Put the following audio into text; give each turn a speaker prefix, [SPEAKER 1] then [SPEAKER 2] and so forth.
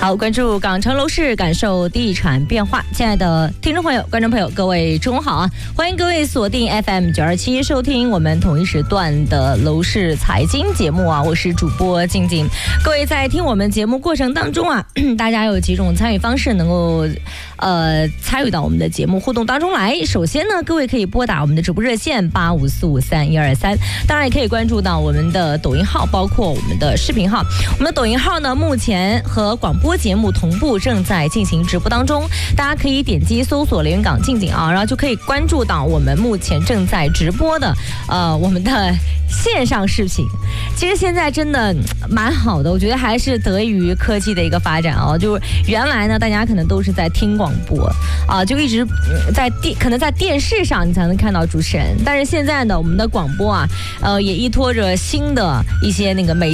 [SPEAKER 1] 好，关注港城楼市，感受地产变化。亲爱的听众朋友、观众朋友，各位中午好啊！欢迎各位锁定 FM 927收听我们同一时段的楼市财经节目啊！我是主播静静。各位在听我们节目过程当中啊，大家有几种参与方式能够参与到我们的节目互动当中来。首先呢，各位可以拨打我们的直播热线85453123，当然也可以关注到我们的抖音号，包括我们的视频号。我们的抖音号呢，目前和广播节目同步正在进行直播当中，大家可以点击搜索连云港静静啊，然后就可以关注到我们目前正在直播的我们的线上视频。其实现在真的蛮好的，我觉得还是得益于科技的一个发展啊。就是原来呢，大家可能都是在听广播啊，就一直可能在电视上你才能看到主持人，但是现在呢，我们的广播啊，也依托着新的一些那个媒